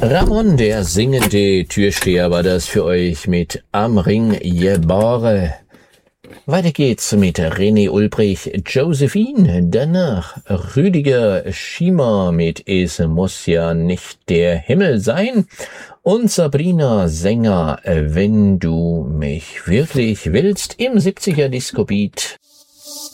Ramon, der singende Türsteher, war das für euch mit Am Ring geboren. Weiter geht's mit René Ulbrich, Josephine, danach Rüdiger Schiemer mit Es muss ja nicht der Himmel sein und Sabrina Sänger, Wenn du mich wirklich willst, im 70er Disco Beat.